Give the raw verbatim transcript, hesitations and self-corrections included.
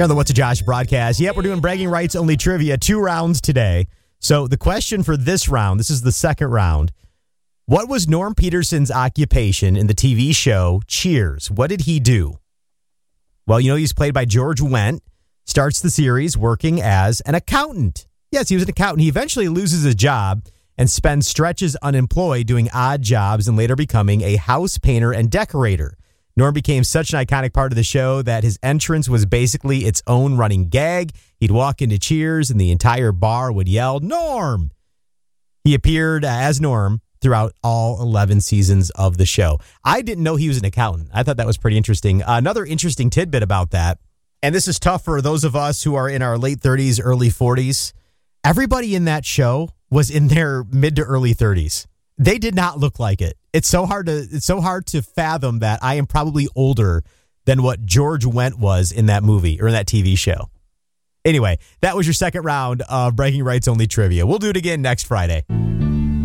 Here on the What's a Josh broadcast. Yep, we're doing bragging rights only trivia. Two rounds today. So the question for this round, this is the second round. What was Norm Peterson's occupation in the T V show Cheers? What did he do? Well, you know, he's played by George Wendt. Starts the series working as an accountant. Yes, he was an accountant. He eventually loses his job and spends stretches unemployed doing odd jobs and later becoming a house painter and decorator. Norm became such an iconic part of the show that his entrance was basically its own running gag. He'd walk into Cheers and the entire bar would yell, Norm! He appeared as Norm throughout all eleven seasons of the show. I didn't know he was an accountant. I thought that was pretty interesting. Uh, another interesting tidbit about that, and this is tough for those of us who are in our late thirties, early forties. Everybody in that show was in their mid to early thirties. They did not look like it. It's so hard to it's so hard to fathom that I am probably older than what George Wendt was in that movie or in that T V show. Anyway, that was your second round of Bragging Rights Only Trivia. We'll do it again next Friday.